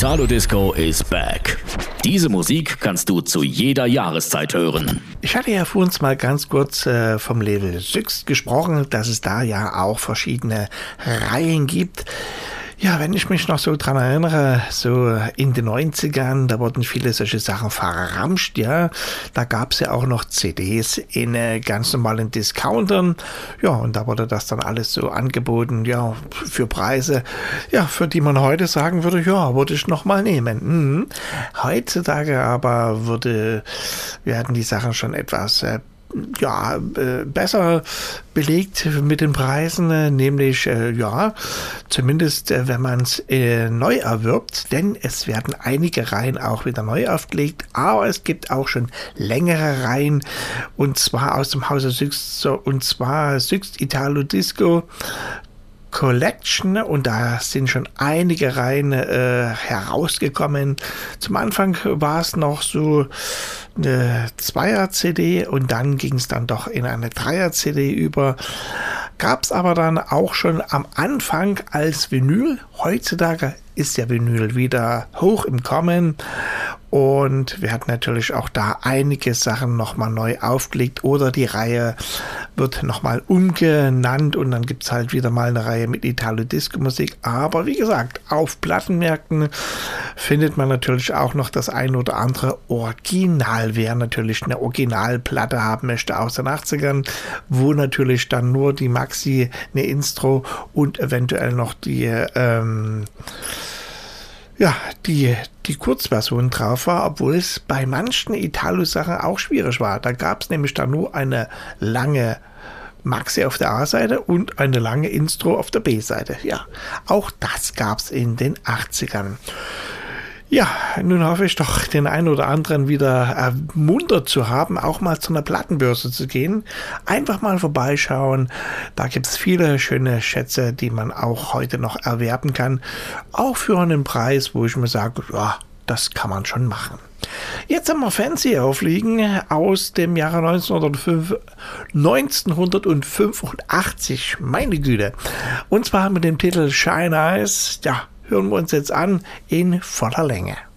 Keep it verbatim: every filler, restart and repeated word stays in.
Italo Disco is back. Diese Musik kannst du zu jeder Jahreszeit hören. Ich hatte ja vorhin mal ganz kurz äh, vom Label Sixt gesprochen, dass es da ja auch verschiedene Reihen gibt. Ja, wenn ich mich noch so dran erinnere, so in den neunzigern, da wurden viele solche Sachen verramscht, ja. Da gab es ja auch noch C Ds in äh, ganz normalen Discountern. Ja, und da wurde das dann alles so angeboten, ja, für Preise, ja, für die man heute sagen würde, ja, würde ich noch mal nehmen. Mhm. Heutzutage aber würde, werden die Sachen schon etwas äh, ja, äh, besser belegt mit den Preisen, äh, nämlich, äh, ja, zumindest äh, wenn man es äh, neu erwirbt, denn es werden einige Reihen auch wieder neu aufgelegt, aber es gibt auch schon längere Reihen, und zwar aus dem Hause Sixt, und zwar Sixt Italo Disco Collection, und da sind schon einige Reihen äh, herausgekommen. Zum Anfang war es noch so eine Zweier-C D und dann ging es dann doch in eine Dreier-C D über. Gab es aber dann auch schon am Anfang als Vinyl. Heutzutage ist ja Vinyl wieder hoch im Kommen. Und wir hatten natürlich auch da einige Sachen nochmal neu aufgelegt oder die Reihe wird nochmal umgenannt und dann gibt es halt wieder mal eine Reihe mit Italo-Disco-Musik. Aber wie gesagt, auf Plattenmärkten findet man natürlich auch noch das ein oder andere Original. Wer natürlich eine Originalplatte haben möchte aus den achtzigern, wo natürlich dann nur die Maxi, eine Instro und eventuell noch die ähm, ja, die, die Kurzversion drauf war, obwohl es bei manchen Italo-Sachen auch schwierig war. Da gab es nämlich dann nur eine lange Maxi auf der A-Seite und eine lange Instro auf der B-Seite. Ja, auch das gab es in den achtzigern. Ja, nun hoffe ich doch, den einen oder anderen wieder ermuntert zu haben, auch mal zu einer Plattenbörse zu gehen. Einfach mal vorbeischauen. Da gibt es viele schöne Schätze, die man auch heute noch erwerben kann. Auch für einen Preis, wo ich mir sage, ja, das kann man schon machen. Jetzt haben wir Fancy aufliegen aus dem Jahre neunzehnhundertfünfundachtzig. Meine Güte. Und zwar mit dem Titel Shine Eyes. Ja, hören wir uns jetzt an in voller Länge.